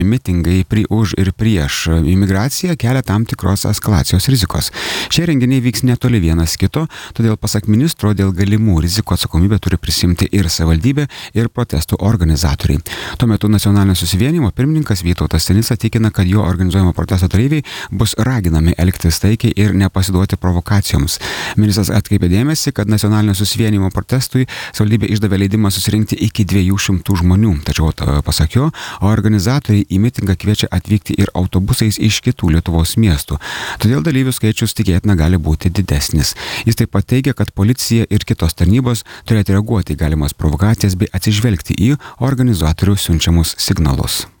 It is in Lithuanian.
mitingai už ir prieš imigraciją kelia tam tikros eskalacijos rizikos. Šie renginiai vyks netoli vienas kito, todėl pasak ministro dėl galimų rizikų atsakomybę turi prisimti ir savivaldybė, ir protestų organizatoriai. Tuo metu Nacionalinio susivienijimo pirmininkas Vytautas Sinica tikina, kad jo organizuojamo protesto dalyviai bus raginami elgtis taikiai ir nepasiduoti provokacijoms. Ministras atkreipė dėmesį, kad Nacionalinio susivienijimo protestui savivaldybė išdavė leidimą susirinkti iki 200 žmonių, tačiau pasak jo, organizatoriai į mitingą kviečia atvykti ir autobusais iš kitų Lietuvos miestų. Todėl dalyvių skaičius tikėtina gali būti didesnis. Jis taip pat teigia, kad policija ir kitos tarnybos turėtų reaguoti į galimas provokacijas bei atsižvelgti į organizatorių siunčiamus signalus.